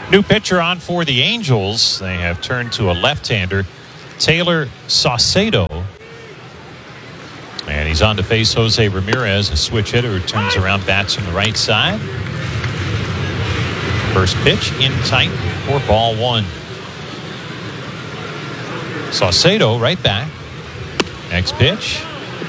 New pitcher on for the Angels. They have turned to a left-hander, Taylor Saucedo. And he's on to face Jose Ramirez, a switch hitter who turns around, bats from the right side. First pitch in tight for ball one. Saucedo right back. Next pitch.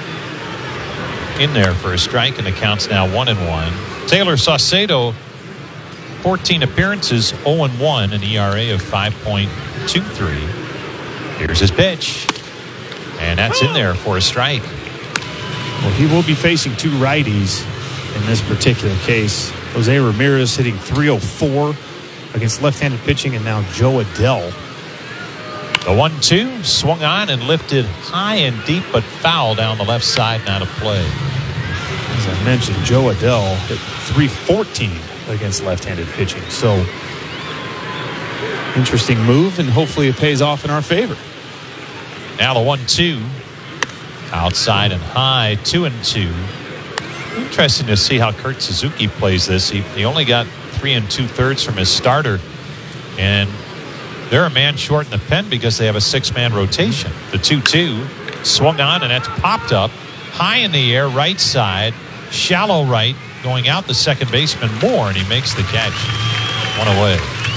In there for a strike, and the count's now 1-1. Taylor Saucedo, 14 appearances, 0-1, an ERA of 5.23. Here's his pitch. And that's in there for a strike. Well, he will be facing two righties in this particular case. Jose Ramirez hitting .304 against left-handed pitching, and now Jo Adell. The 1-2 swung on and lifted high and deep, but foul down the left side, not a play. As I mentioned, Jo Adell hit .314 against left-handed pitching. So, interesting move, and hopefully it pays off in our favor. Now the 1-2. Outside and high, 2-2. Interesting to see how Kurt Suzuki plays this. He only got 3 2/3 from his starter, and they're a man short in the pen because they have a 6-man rotation. The 2-2 swung on, and that's popped up high in the air, right side, shallow right, going out the second baseman Moore, and he makes the catch. One away.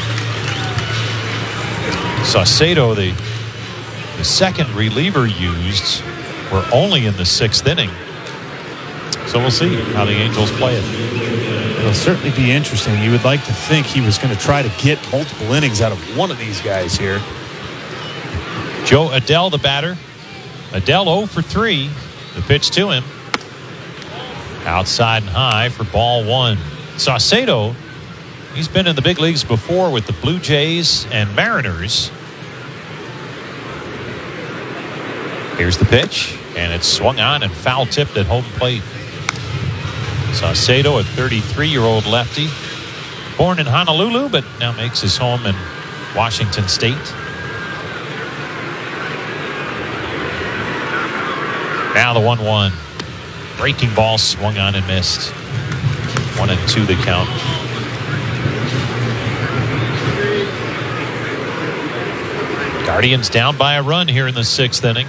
Saucedo, the second reliever used. We're only in the 6th inning. So we'll see how the Angels play it. It'll certainly be interesting. You would like to think he was going to try to get multiple innings out of one of these guys here. Jo Adell, the batter. Adell 0 for 3. The pitch to him. Outside and high for ball one. Saucedo, he's been in the big leagues before with the Blue Jays and Mariners. Here's the pitch, and it's swung on and foul tipped at home plate. Saucedo, a 33-year-old lefty, born in Honolulu, but now makes his home in Washington State. Now the 1-1. Breaking ball swung on and missed. 1-2 the count. Guardians down by a run here in the 6th inning.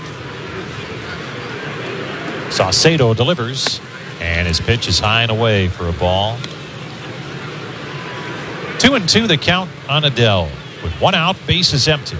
Saucedo delivers, and his pitch is high and away for a ball. 2-2 the count on Adell. With one out, bases empty.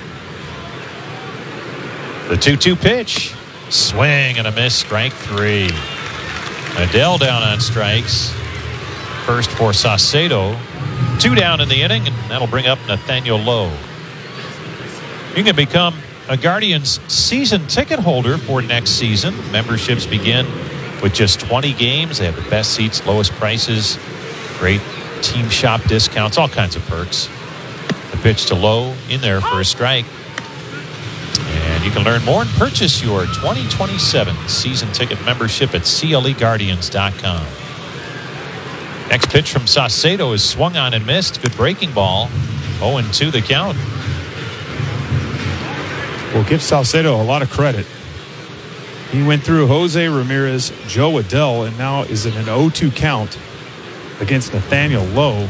The 2-2 pitch. Swing and a miss, strike 3. Adell down on strikes. First for Saucedo. 2 down in the inning, and that'll bring up Nathaniel Lowe. You can become a Guardians season ticket holder for next season. Memberships begin with just 20 games. They have the best seats, lowest prices, great team shop discounts, all kinds of perks. The pitch to Lowe in there for a strike. And you can learn more and purchase your 2027 season ticket membership at CLEGuardians.com. Next pitch from Saucedo is swung on and missed. Good breaking ball. 0-2 the count. We'll give Saucedo a lot of credit. He went through Jose Ramirez, Jo Adell, and now is in an 0-2 count against Nathaniel Lowe.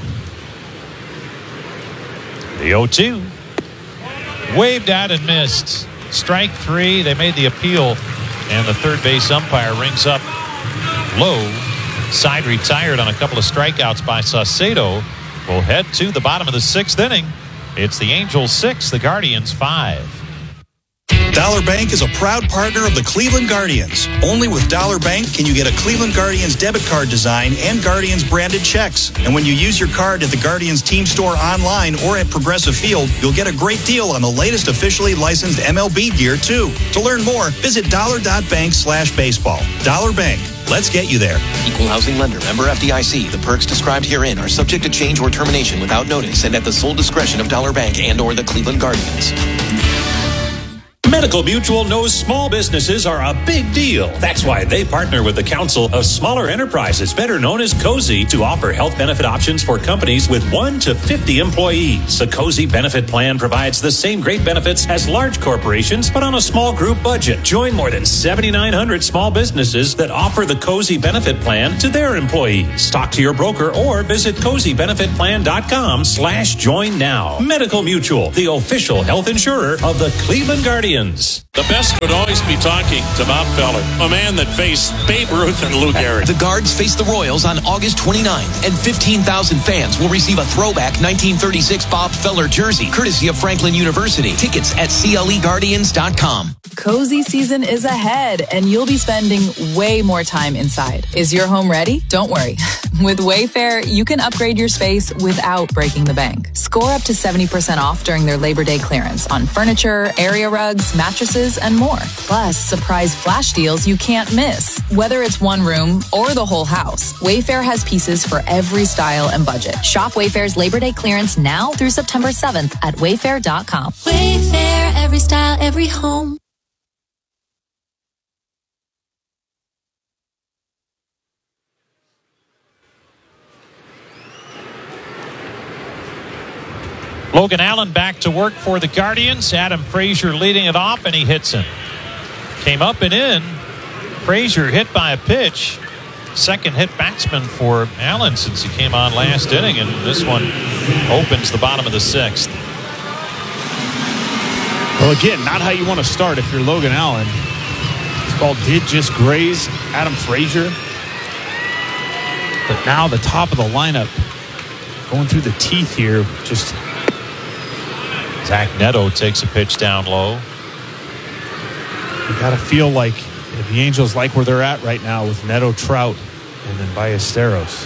The 0-2. Waved out and missed. Strike 3. They made the appeal, and the third base umpire rings up Lowe. Side retired on a couple of strikeouts by Saucedo. We'll head to the bottom of the 6th inning. It's the Angels 6, the Guardians 5. Dollar Bank is a proud partner of the Cleveland Guardians. Only with Dollar Bank can you get a Cleveland Guardians debit card design and Guardians branded checks. And when you use your card at the Guardians team store online or at Progressive Field, you'll get a great deal on the latest officially licensed MLB gear, too. To learn more, visit dollar.bank/baseball. Dollar Bank. Let's get you there. Equal housing lender. Member FDIC. The perks described herein are subject to change or termination without notice and at the sole discretion of Dollar Bank and or the Cleveland Guardians. Medical Mutual knows small businesses are a big deal. That's why they partner with the Council of Smaller Enterprises, better known as COSI, to offer health benefit options for companies with 1 to 50 employees. The COSI benefit plan provides the same great benefits as large corporations, but on a small group budget. Join more than 7,900 small businesses that offer the COSI benefit plan to their employees. Talk to your broker or visit COSIbenefitplan.com/join now. Medical Mutual, the official health insurer of the Cleveland Guardians. The best would always be talking to Bob Feller, a man that faced Babe Ruth and Lou Gehrig. The Guards face the Royals on August 29th, and 15,000 fans will receive a throwback 1936 Bob Feller jersey, courtesy of Franklin University. Tickets at CLEGuardians.com. Cozy season is ahead, and you'll be spending way more time inside. Is your home ready? Don't worry. With Wayfair, you can upgrade your space without breaking the bank. Score up to 70% off during their Labor Day clearance on furniture, area rugs, mattresses, and more. Plus, surprise flash deals you can't miss. Whether it's one room or the whole house, Wayfair has pieces for every style and budget. Shop Wayfair's Labor Day clearance now through September 7th at wayfair.com. Wayfair, every style, every home. Logan Allen back to work for the Guardians. Adam Frazier leading it off, and he hits him. Came up and in. Frazier hit by a pitch. Second hit batsman for Allen since he came on last inning, and this one opens the bottom of the sixth. Well, again, not how you want to start if you're Logan Allen. This ball did just graze Adam Frazier. But now the top of the lineup going through the teeth here. Just Zach Neto takes a pitch down low. you got to feel like the Angels like where they're at right now with Neto, Trout, and then Ballesteros.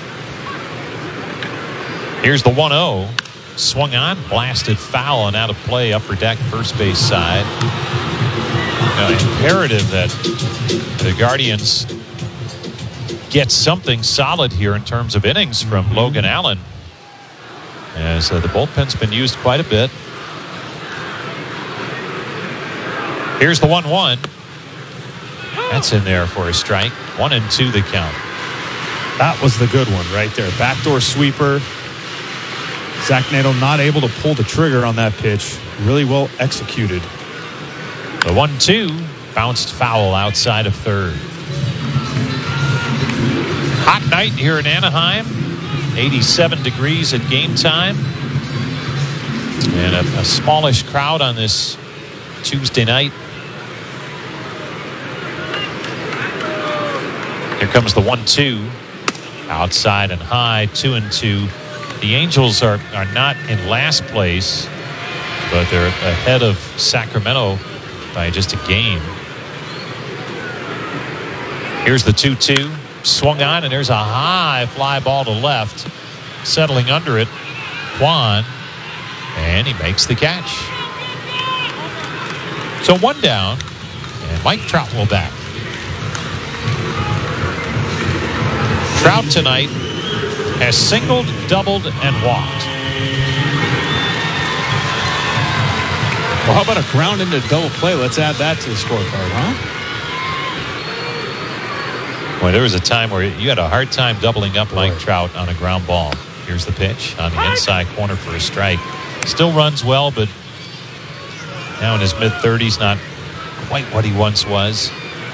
Here's the 1-0. Swung on, blasted foul and out of play, upper deck, first base side. Imperative that the Guardians get something solid here in terms of innings from Logan Allen, as the bullpen's been used quite a bit. Here's the 1-1. That's in there for a strike. 1-2 the count. That was the good one right there. Backdoor sweeper. Zach Neto not able to pull the trigger on that pitch. Really well executed. The 1-2 bounced foul outside of third. Hot night here in Anaheim. 87 degrees at game time. And a smallish crowd on this Tuesday night. Here comes the 1-2. Outside and high, 2-2. The Angels are not in last place, but they're ahead of Sacramento by just a game. Here's the 2-2. Swung on, and there's a high fly ball to left. Settling under it, Juan, and he makes the catch. So one down, and Mike Trout will bat. Trout tonight has singled, doubled, and walked. Well, how about a ground into double play? Let's add that to the scorecard, huh? Well, there was a time where you had a hard time doubling up Mike Trout on a ground ball. Here's the pitch on the inside corner for a strike. Still runs well, but now in his mid-30s, not quite what he once was.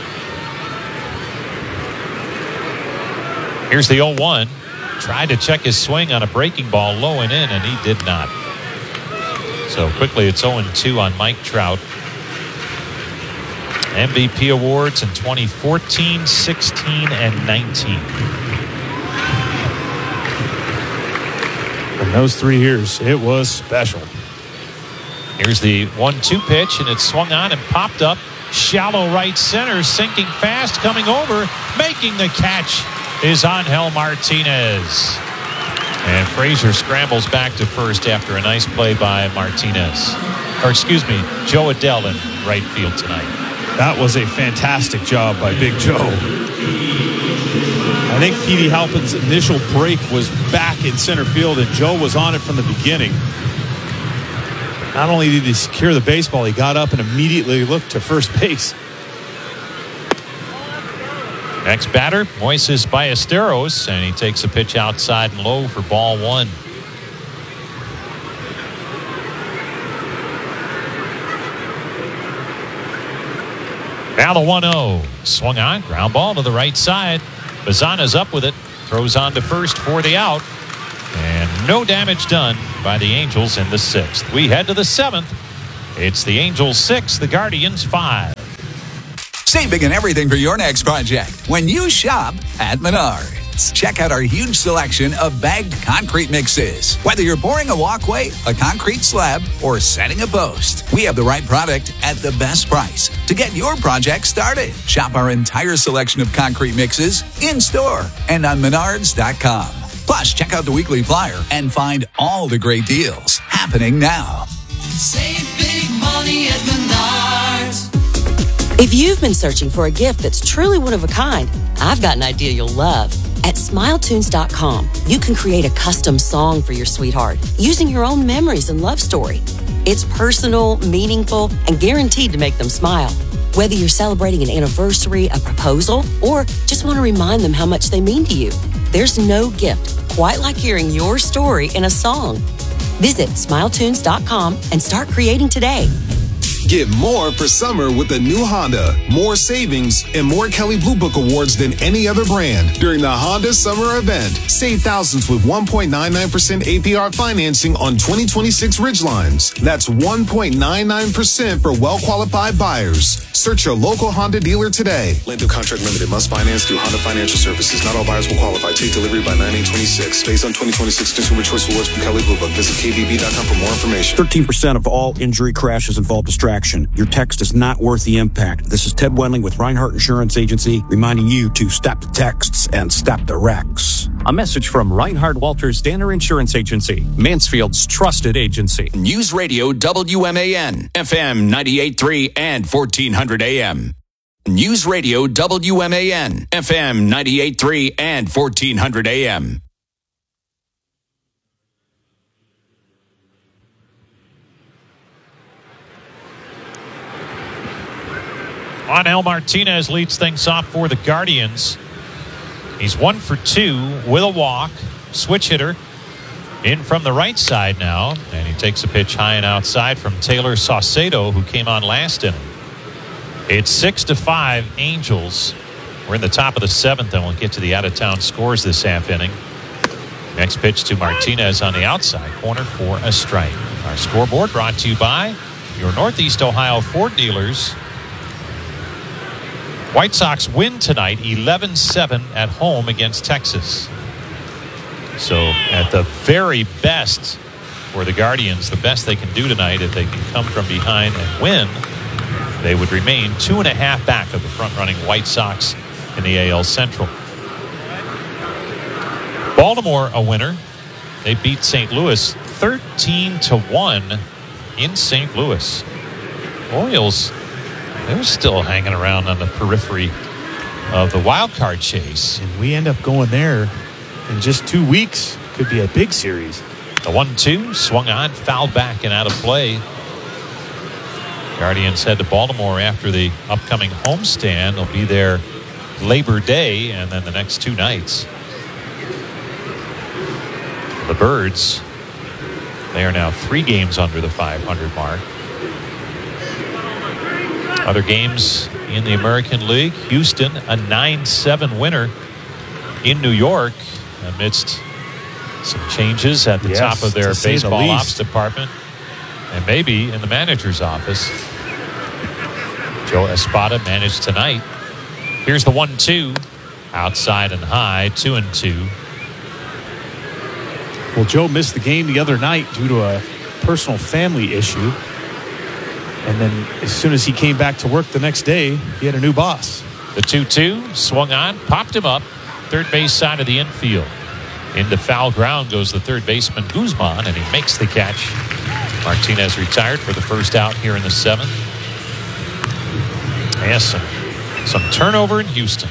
Here's the 0-1. Tried to check his swing on a breaking ball low and in, and he did not. So quickly it's 0-2 on Mike Trout. MVP awards in 2014, 16, and 19. In those 3 years, it was special. Here's the 1-2 pitch, and it's swung on and popped up. Shallow right center, sinking fast, coming over, making the catch is Angel Martinez. And Frazier scrambles back to first after a nice play by Martinez. Or excuse me, Joe Adell in right field tonight. That was a fantastic job by Big Joe. I think Petey Halpin's initial break was back in center field, and Joe was on it from the beginning. Not only did he secure the baseball, he got up and immediately looked to first base. Next batter, Moises Ballesteros, and he takes a pitch outside and low for ball one. Now the 1-0. Swung on, ground ball to the right side. Bazana's up with it, throws on to first for the out. And no damage done by the Angels in the 6th. We head to the 7th. It's the Angels 6, the Guardians 5. Save big on everything for your next project when you shop at Menards. Check out our huge selection of bagged concrete mixes. Whether you're pouring a walkway, a concrete slab, or setting a post, we have the right product at the best price to get your project started. Shop our entire selection of concrete mixes in-store and on Menards.com. Plus, check out the weekly flyer and find all the great deals happening now. Save big money at Menards. If you've been searching for a gift that's truly one of a kind, I've got an idea you'll love. At SmileTunes.com, you can create a custom song for your sweetheart using your own memories and love story. It's personal, meaningful, and guaranteed to make them smile. Whether you're celebrating an anniversary, a proposal, or just want to remind them how much they mean to you, there's no gift quite like hearing your story in a song. Visit SmileTunes.com and start creating today. Get more for summer with the new Honda. More savings and more Kelley Blue Book awards than any other brand during the Honda Summer Event. Save thousands with 1.99% APR financing on 2026 Ridgelines. That's 1.99% for well-qualified buyers. Search your local Honda dealer today. Lender Contract Limited must finance through Honda Financial Services. Not all buyers will qualify. Take delivery by 9/8/26. Based on 2026 Consumer Choice Awards from Kelley Blue Book. Visit KBB.com for more information. 13% of all injury crashes involve distraction. Your text is not worth the impact. This is Ted Wendling with Reinhardt Insurance Agency, reminding you to stop the texts and stop the wrecks. A message from Reinhardt Walters Danner Insurance Agency, Mansfield's trusted agency. News Radio WMAN, FM 98.3 and 1400 AM. News Radio WMAN, FM 98.3 and 1400 AM. Juanel Martinez leads things off for the Guardians. He's 1 for 2 with a walk. Switch hitter in from the right side now. And he takes a pitch high and outside from Taylor Saucedo, who came on last inning. It's 6-5 Angels. We're in the top of the 7th, and we'll get to the out-of-town scores this half inning. Next pitch to Martinez on the outside corner for a strike. Our scoreboard brought to you by your Northeast Ohio Ford dealers. White Sox win tonight 11-7 at home against Texas. So at the very best for the Guardians, the best they can do tonight, if they can come from behind and win, they would remain 2.5 back of the front-running White Sox in the AL Central. Baltimore a winner. They beat St. Louis 13-1 in St. Louis. Orioles, they're still hanging around on the periphery of the wild card chase. And we end up going there in just 2 weeks. Could be a big series. The 1-2 swung on, fouled back and out of play. Guardians head to Baltimore after the upcoming homestand. They'll be there Labor Day and then the next 2 nights. The Birds, they are now 3 games under the 500 mark. Other games in the American League, Houston, a 9-7 winner in New York amidst some changes at the top of their baseball ops department and maybe in the manager's office. Joe Espada managed tonight. Here's the 1-2, outside and high, 2-2. Well, Joe missed the game the other night due to a personal family issue. And then as soon as he came back to work the next day, he had a new boss. The 2-2 swung on, popped him up, third base side of the infield. Into foul ground goes the third baseman Guzman, and he makes the catch. Martinez retired for the first out here in the 7th. Yes, some turnover in Houston.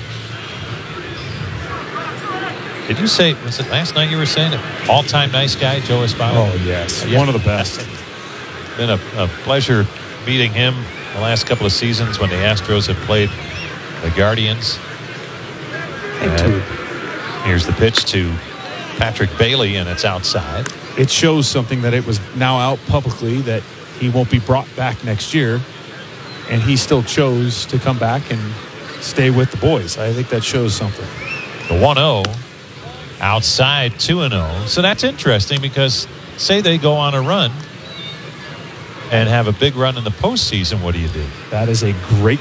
Did you say, was it last night you were saying it? All-time nice guy, Joe Espada? Oh, yes. One of the best. been a pleasure meeting him the last couple of seasons when the Astros have played the Guardians. And here's the pitch to Patrick Bailey, and it's outside. It shows something that it was now out publicly that he won't be brought back next year, and he still chose to come back and stay with the boys. I think that shows something. The 1-0 outside, 2-0. So that's interesting because say they go on a run and have a big run in the postseason, what do you do? That is a great